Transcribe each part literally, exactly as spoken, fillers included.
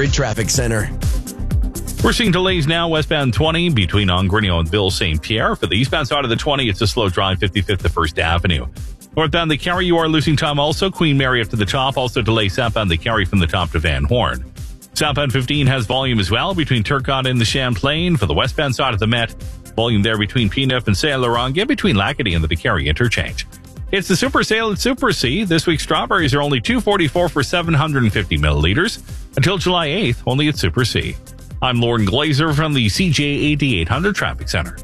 hundred Traffic Center. We're seeing delays now westbound twenty between Ongrigno and Ville Saint Pierre. For the eastbound side of the twenty, it's a slow drive fifty-fifth to First Avenue. Northbound the Carry, you are losing time also. Queen Mary up to the top. Also delay southbound the Carry from the top to Van Horn. Southbound fifteen has volume as well between Turcotte and the Champlain. For the westbound side of the Met, volume there between P N F and Saint Laurent and between Lacadie and the Carry interchange. It's the Super Sale at Super C. This week's strawberries are only two forty-four for seven hundred fifty milliliters. Until July eighth, only at Super C. I'm Lauren Glazer from the C J A D eight hundred Traffic Center.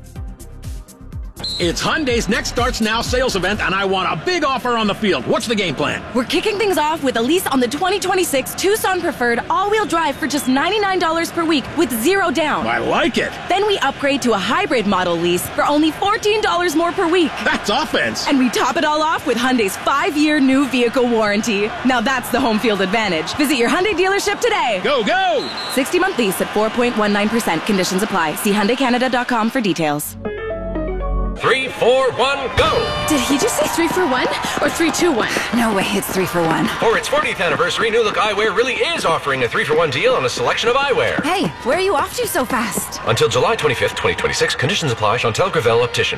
It's Hyundai's Next Starts Now sales event, and I want a big offer on the field. What's the game plan? We're kicking things off with a lease on the twenty twenty-six Tucson Preferred all-wheel drive for just ninety-nine dollars per week with zero down. I like it. Then we upgrade to a hybrid model lease for only fourteen dollars more per week. That's offense. And we top it all off with Hyundai's five-year new vehicle warranty. Now that's the home field advantage. Visit your Hyundai dealership today. Go, go! sixty-month lease at four point one nine percent. Conditions apply. See Hyundai Canada dot com for details. Three, four, one, go! Did he just say three for one or three, two, one? No way, it's three for one. For its fortieth anniversary, New Look Eyewear really is offering a three for one deal on a selection of eyewear. Hey, where are you off to so fast? Until July twenty-fifth, twenty twenty-six. Conditions apply. Chantel Gravel, Optician.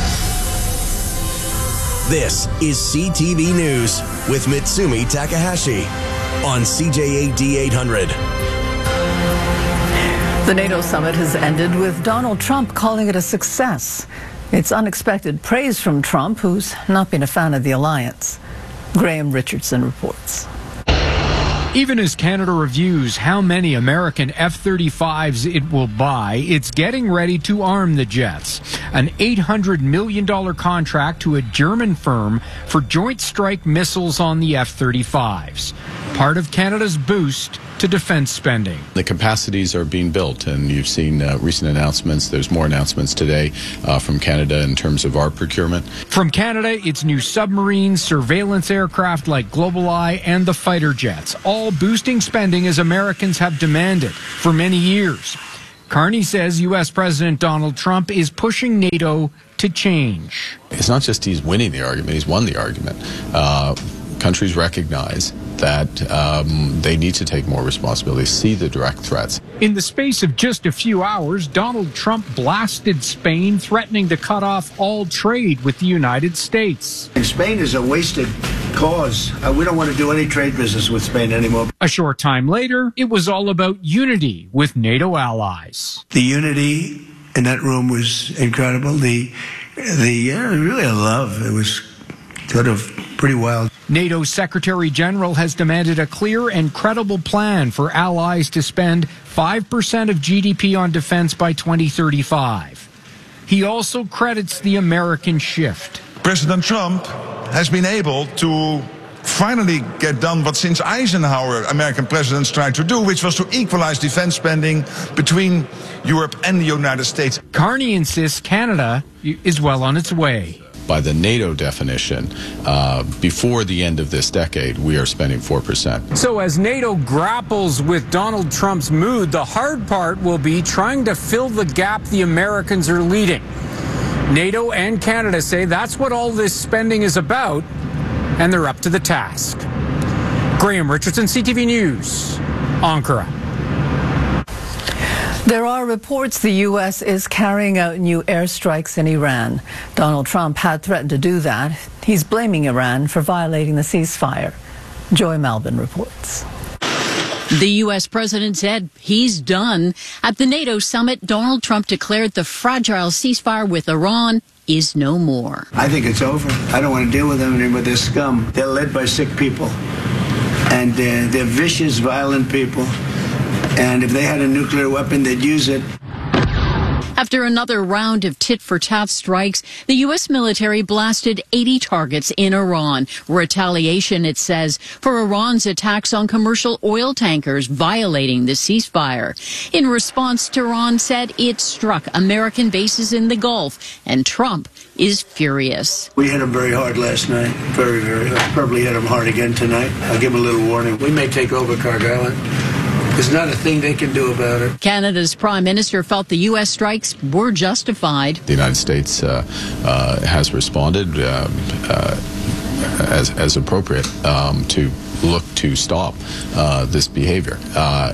This is C T V News with Mitsumi Takahashi on C J A D eight hundred. The NATO summit has ended with Donald Trump calling it a success. It's unexpected praise from Trump, who's not been a fan of the alliance. Graham Richardson reports. Even as Canada reviews how many American F thirty-fives it will buy, it's getting ready to arm the jets. An eight hundred million dollars contract to a German firm for Joint Strike missiles on the F thirty-fives. Part of Canada's boost to defense spending. The capacities are being built, and you've seen uh, recent announcements. There's more announcements today uh, from Canada in terms of our procurement. From Canada, it's new submarines, surveillance aircraft like GlobalEye, and the fighter jets, all boosting spending as Americans have demanded for many years. Carney says U S President Donald Trump is pushing NATO to change. It's not just he's winning the argument, he's won the argument. Uh, countries recognize that um, they need to take more responsibility, see the direct threats. In the space of just a few hours, Donald Trump blasted Spain, threatening to cut off all trade with the United States. And Spain is a wasted cause. Uh, we don't want to do any trade business with Spain anymore. A short time later, it was all about unity with NATO allies. The unity in that room was incredible. The, the yeah, really a love. It was sort of pretty wild. NATO's Secretary General has demanded a clear and credible plan for allies to spend five percent of G D P on defense by twenty thirty-five. He also credits the American shift. President Trump has been able to finally get done what since Eisenhower American presidents tried to do, which was to equalize defense spending between Europe and the United States. Carney insists Canada is well on its way. By the NATO definition, uh, before the end of this decade, we are spending four percent. So as NATO grapples with Donald Trump's mood, the hard part will be trying to fill the gap the Americans are leading. NATO and Canada say that's what all this spending is about, and they're up to the task. Graham Richardson, C T V News, Ankara. There are reports the U S is carrying out new airstrikes in Iran. Donald Trump had threatened to do that. He's blaming Iran for violating the ceasefire. Joy Malvin reports. The U S president said he's done. At the NATO summit, Donald Trump declared the fragile ceasefire with Iran is no more. I think it's over. I don't want to deal with them anymore. They're scum. They're led by sick people. And uh, they're vicious, violent people. And if they had a nuclear weapon, they'd use it. After another round of tit-for-tat strikes, the U S military blasted eighty targets in Iran. Retaliation, it says, for Iran's attacks on commercial oil tankers violating the ceasefire. In response, Tehran said it struck American bases in the Gulf, and Trump is furious. We hit him very hard last night. Very, very hard. Probably hit him hard again tonight. I'll give him a little warning. We may take over Kharg Island. There's not a thing they can do about it. Canada's prime minister felt the U S strikes were justified. The United States uh, uh, has responded uh, uh, as, as appropriate um, to look to stop uh, this behavior. Uh,